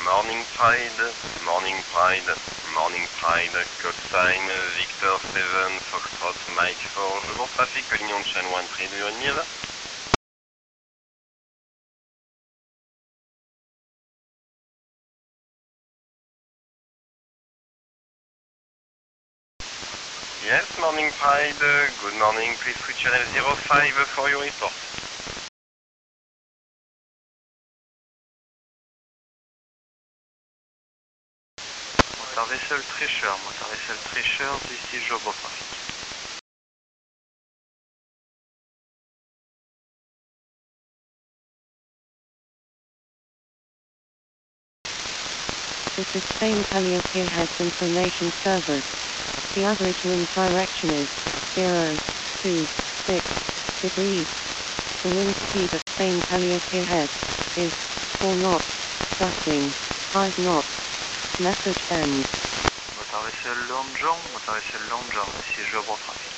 Morning Pride, Morning Pride, Morning Pride, call sign Victor 7, Foxtrot, Mike 4, je vous trafic, Collignon Channel 1, 3, do you need me? Yes, Morning Pride, good morning, please switch channel 05 for your report. Moteur vaisselle tricheur, ici job au trafic. This is Spain Calliope Heads Information Service. The average wind direction is 026 degrees. The wind speed at Spain Calliope Heads is 4 knots, gusting 5 knots. Message ends. Moteur vaisselle Long John, ici job au trafic.